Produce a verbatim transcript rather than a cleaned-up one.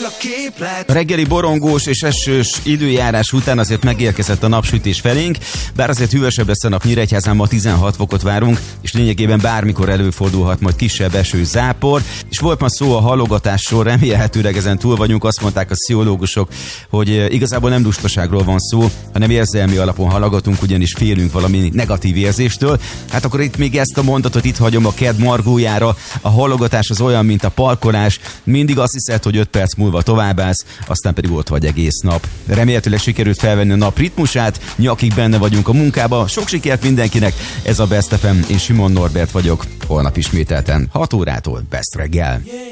A reggeli borongós és esős időjárás után azért megérkezett a napsütés felénk, bár azért hűvösebb lesz a nap Nyíregyházán, ma tizenhat fokot várunk, és lényegében bármikor előfordulhat majd kisebb eső, zápor, és volt ma szó a halogatásról, remélhetőleg ezen túl vagyunk, azt mondták a pszichológusok, hogy igazából nem lustaságról van szó, hanem érzelmi alapon halogatunk, ugyanis félünk valami negatív érzéstől. Hát akkor itt még ezt a mondatot itt hagyom a kedd margójára, a halogatás az olyan, mint a parkolás, mindig azt hiszed, hogy öt perc múlva továbbállsz, aztán pedig ott vagy egész nap. Remélhetőleg sikerült felvenni a nap ritmusát, nyakig benne vagyunk a munkába. Sok sikert mindenkinek, ez a Best ef em, én Simon Norbert vagyok, holnap ismételten hat órától Best reggel.